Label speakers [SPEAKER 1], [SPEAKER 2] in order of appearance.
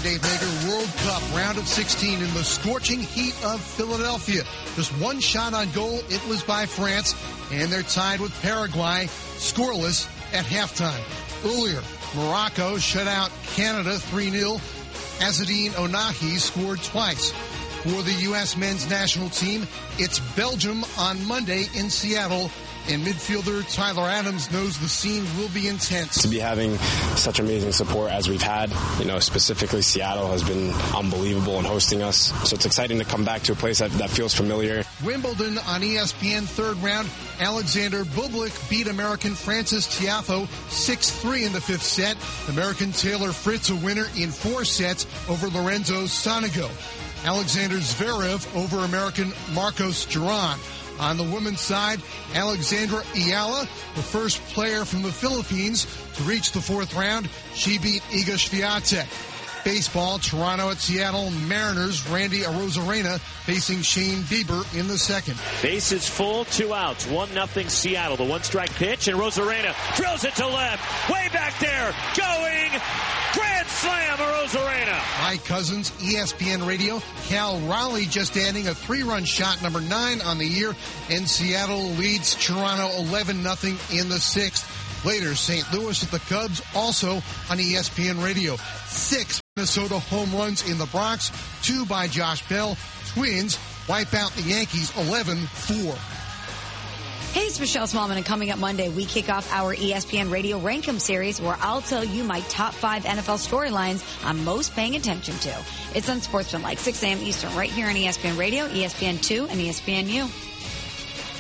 [SPEAKER 1] Dave Nager. World Cup round of 16 in the scorching heat of Philadelphia. Just one shot on goal. It was by France, and they're tied with Paraguay, scoreless at halftime. Earlier, Morocco shut out Canada 3-0. Azzedine Ounahi scored twice. For the U.S. men's national team, it's Belgium on Monday in Seattle. And midfielder Tyler Adams knows the scene will be intense.
[SPEAKER 2] To be having such amazing support as we've had, specifically Seattle has been unbelievable in hosting us. So it's exciting to come back to a place that feels familiar.
[SPEAKER 1] Wimbledon on ESPN third round. Alexander Bublik beat American Francis Tiafoe 6-3 in the fifth set. American Taylor Fritz a winner in 4 sets over Lorenzo Sonego. Alexander Zverev over American Marcos Giron. On the women's side, Alexandra Ayala, the first player from the Philippines to reach the fourth round. She beat Iga Swiatek. Baseball, Toronto at Seattle Mariners. Randy Arozarena facing Shane Bieber in the second.
[SPEAKER 3] Bases full, 2 outs, 1-0 Seattle. The one-strike pitch, and Arozarena drills it to left. Way back there, going. Grand slam, Arozarena.
[SPEAKER 1] Mike Cousins, ESPN Radio. Cal Raleigh just adding a 3-run shot, number 9 on the year. And Seattle leads Toronto 11-0 in the sixth. Later, St. Louis at the Cubs, also on ESPN Radio. 6 Minnesota home runs in the Bronx, 2 by Josh Bell. Twins wipe out the Yankees 11-4.
[SPEAKER 4] Hey, it's Michelle Smallman, and coming up Monday, we kick off our ESPN Radio Rankem series where I'll tell you my top 5 NFL storylines I'm most paying attention to. It's Unsportsmanlike, 6 a.m. Eastern, right here on ESPN Radio, ESPN2, and ESPNU.